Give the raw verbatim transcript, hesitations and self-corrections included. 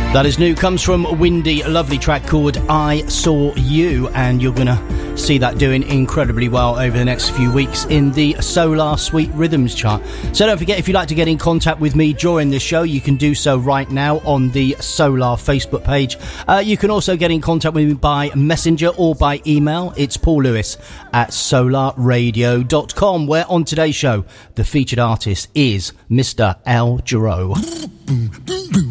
That is new, comes from Windy, a lovely track called I Saw You, and you're going to see that doing incredibly well over the next few weeks in the Solar Sweet Rhythms chart. So don't forget, if you'd like to get in contact with me during this show, you can do so right now on the Solar Facebook page. Uh, you can also get in contact with me by messenger or by email. It's Paul Lewis at solar radio dot com, where on today's show, the featured artist is Mister El Giro.